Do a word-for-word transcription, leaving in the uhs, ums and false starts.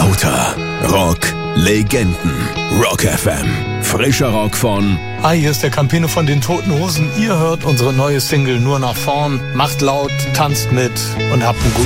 Lauter Rock Legenden. Rock F M. Frischer Rock von... Hi, hier ist der Campino von den Toten Hosen. Ihr hört unsere neue Single Nur nach vorn. Macht laut, tanzt mit und habt einen guten